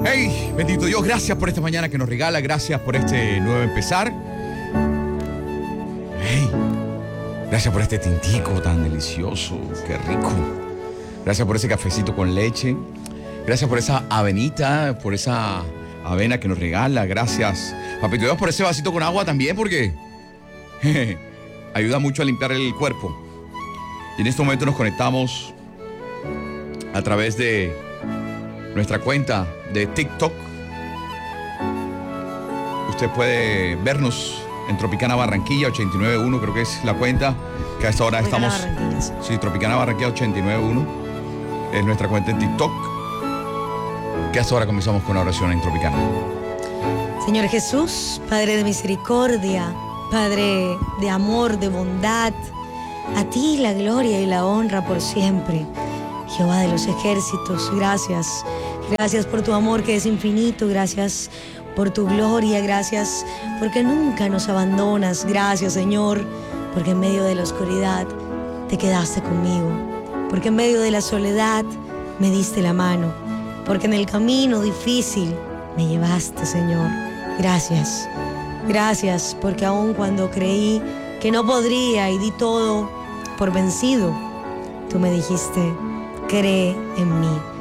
Hey, bendito Dios, gracias por esta mañana que nos regala, gracias por este nuevo empezar. Hey, gracias por este tintico tan delicioso, qué rico. Gracias por ese cafecito con leche. Gracias por esa avenita, por esa avena que nos regala. Gracias, Papito Dios, por ese vasito con agua también, porque ayuda mucho a limpiar el cuerpo. Y en este momento nos conectamos a través de nuestra cuenta de TikTok. Usted puede vernos en Tropicana Barranquilla 891, creo que es la cuenta que a esta hora Tropicana estamos. Barranquilla, sí. Sí, Tropicana Barranquilla 891 es nuestra cuenta en TikTok. Que a esta hora comenzamos con la oración en Tropicana. Señor Jesús, Padre de misericordia, Padre de amor, de bondad, a ti la gloria y la honra por siempre. Jehová de los ejércitos, gracias. Gracias por tu amor que es infinito, gracias por tu gloria, gracias porque nunca nos abandonas. Gracias, Señor, porque en medio de la oscuridad te quedaste conmigo, porque en medio de la soledad me diste la mano, porque en el camino difícil me llevaste, Señor. Gracias, gracias, porque aun cuando creí que no podría y di todo por vencido, tú me dijiste, cree en mí.